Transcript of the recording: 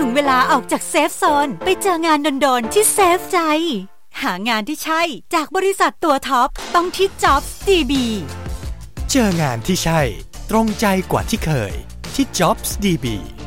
งเวลาออกจากเซฟโซนไปเจองานโดนๆที่เซฟใจหางานที่ใช่จากบริษัทตัวท็อปต้องที่ Jobs DB เจองานที่ใช่ตรงใจกว่าที่เคยที่ Jobs DB